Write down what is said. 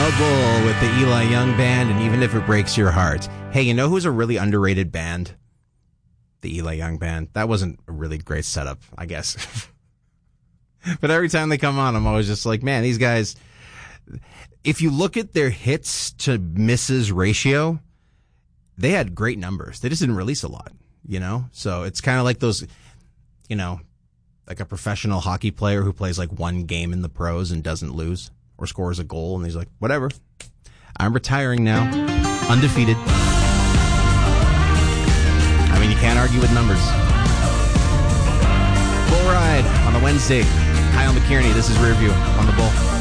The Bull with the Eli Young Band, and Even If It Breaks Your Heart. Hey, you know who's a really underrated band? The Eli Young Band. That wasn't a really great setup, I guess. But every time they come on, I'm always just like, man, these guys, if you look at their hits to misses ratio, they had great numbers. They just didn't release a lot, you know? So it's kind of like those, you know, like a professional hockey player who plays like one game in the pros and doesn't lose or scores a goal, and he's like, whatever, I'm retiring now, undefeated. I mean, you can't argue with numbers. Bull Ride on the Wednesday. Kyle McKierney, this is Rearview on the Bull.